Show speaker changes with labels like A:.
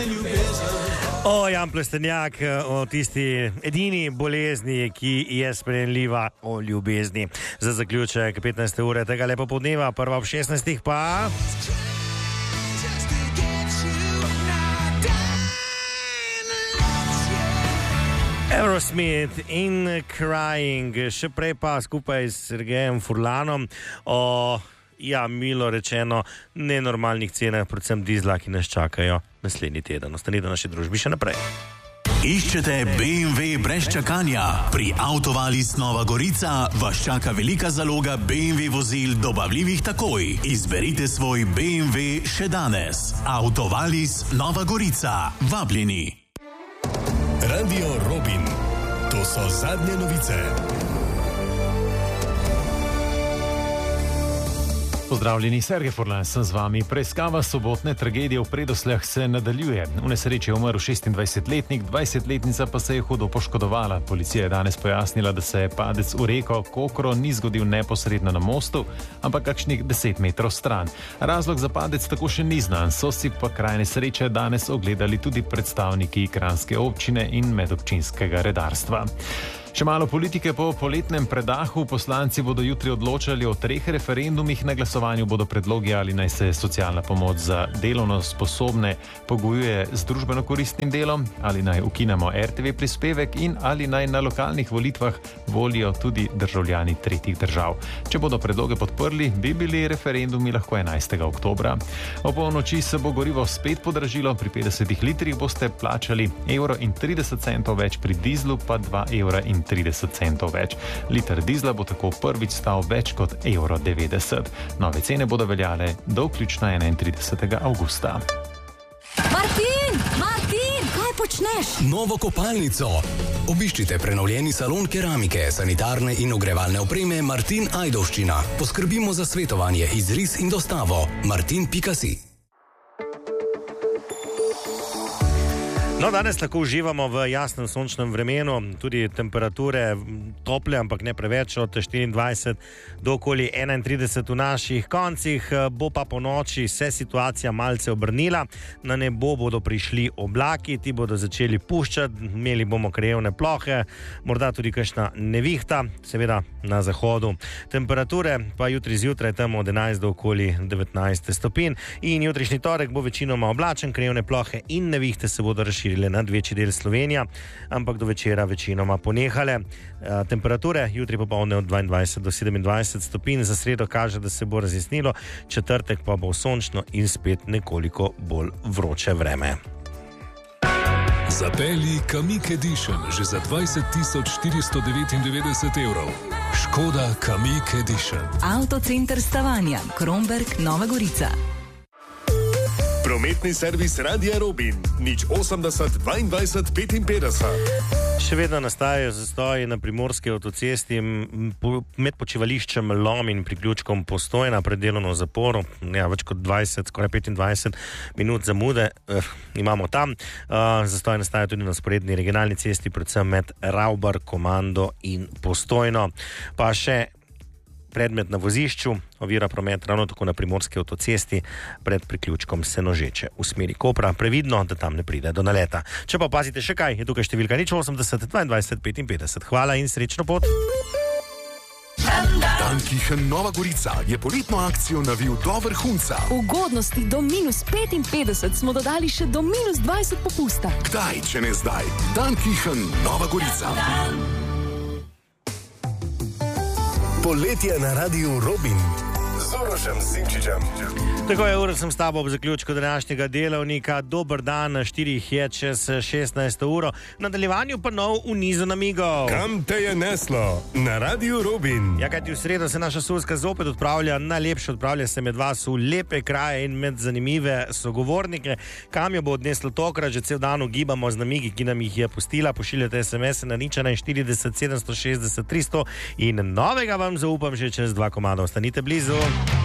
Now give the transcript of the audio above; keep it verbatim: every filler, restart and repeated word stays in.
A: O, Jan Plestenjak, o tisti edini bolezni, ki je sprejemljiva, o ljubezni. Za zaključek petnajste ure tega lepo podneva, prva ob šestnajstih pa... Aerosmith in Crying, še prej pa skupaj s Sergejem Furlanom o, ja, milo rečeno, nenormalnih cenah, predvsem dizla, ki nas čakajo naslednji teden. Ostanite v naši družbi še naprej.
B: Iščete B M W brez čakanja? Pri Autovalis Nova Gorica vas čaka velika zaloga B M W vozil dobavljivih takoj. Izberite svoj B M W še danes. Autovalis Nova Gorica. Vabljeni.
C: Radio Robin. To so zadnje novice.
D: Pozdravljeni, Sergej Furlan sem z vami. Preiskava sobotne tragedije v Predosljah se nadaljuje. V nesreči je umrl šestindvajsetletnik, dvajsetletnica pa se je hudo poškodovala. Policija je danes pojasnila, da se je padec v reko Kokro ni zgodil neposredno na mostu, ampak kakšnih deset metrov stran. Razlog za padec tako še ni znan, so si pa kraj nesreče danes ogledali tudi predstavniki kranjske občine in medobčinskega redarstva. Še malo politike po poletnem predahu. Poslanci bodo jutri odločali o treh referendumih. Na glasovanju bodo predlogi, ali naj se socialna pomoč za delovno sposobne pogojuje z družbeno koristnim delom, ali naj ukinemo R T V prispevek in ali naj na lokalnih volitvah volijo tudi državljani tretjih držav. Če bodo predloge podprli, bi bili referendumi lahko enajstega oktobra. O polnoči se bo gorivo spet podražilo. Pri petdesetih litrih boste plačali evro in trideset centov več, pri dizlu pa dva evra in trideset centov več. Liter dizla bo tako prvič stal več kot evro devetdeset. Nove cene bodo veljale do vključno enaintridesetega avgusta.
E: Martin! Martin! Kaj počneš?
C: Novo kopalnico. Obiščite prenovljeni salon keramike, sanitarne in ogrevalne opreme Martin Ajdovščina. Poskrbimo za svetovanje, izris in dostavo. martin pika si.
A: No, danes lahko uživamo v jasnem sončnem vremenu, tudi temperature tople, ampak ne preveč, od štiriindvajset do okoli enaintrideset v naših koncih. Bo pa po noči se situacija malce obrnila, na nebo bodo prišli oblaki, ti bodo začeli puščati, imeli bomo krajevne plohe, morda tudi kakšna nevihta, seveda na zahodu. Temperature pa jutri zjutraj tam od enajst do okoli devetnajst stopinj in jutrišnji torek bo večinoma oblačen, krajevne plohe in nevihte se bodo razširile nad večji del Slovenija, ampak do večera večinoma ponehale. E, temperature jutri popoldne od dvaindvajset do sedemindvajset stopinj, za sredo kaže, da se bo razjasnilo, četrtek pa bo sončno in spet nekoliko bolj vroče vreme.
C: Zapelji Kamiq Edition že za dvajset tisoč štiristo devetindevetdeset evrov. Škoda Kamiq Edition.
E: Avtocenter Stavanja, Kromberk, Nova Gorica.
C: Prometni servis Radia Robin. nič osemdeset dvaindvajset petinpetdeset.
A: Še vedno nastajajo zastoji na primorski avtocesti med počivališčem Lom in priključkom Postojna pred delovno zaporo. Ja, več kot dvajset, skoraj petindvajset minut zamude eh, imamo tam. Uh, zastoj nastaja tudi na sporedni regionalni cesti, predvsem med Ravbar, Komando in Postojno. Pa še predmet na vozišču, ovira promet ravno tako na primorski avtocesti pred priključkom Senožeče v smeri Kopra. Previdno, da tam ne pride do naleta. Če pa opazite še kaj, je tukaj številka nič osemdeset dvaindvajset petinpetdeset. Hvala in srečno pot!
F: Dankichen Nova Gorica je poletno akcijo navil do vrhunca.
G: Ugodnosti do minus petinpetdeset smo dodali še do minus dvajset popusta.
F: Kdaj, če ne zdaj? Dankichen Nova Gorica. Poletje na Radiu Robin z Urošem Simčičem.
A: Tako je, Uroš, sem s tabo ob zaključku današnjega delovnika. Dober dan, štirih je čez šestnajsto uro. V nadaljevanju pa nov v nizu namigov.
C: Kam te je neslo? Na Radiu Robin.
A: Ja, kajti v sredo se naša Surska zopet odpravlja, najlepše odpravlja se med vas v lepe kraje in med zanimive sogovornike. Kam jo bo odneslo tokrat, že cel dan ugibamo z namigi, ki nam jih je pustila. Pošiljate es em es na nič enainštirideset sedemsto šestdeset tristo in novega vam zaupam že čez dva komada. Ostanite blizu.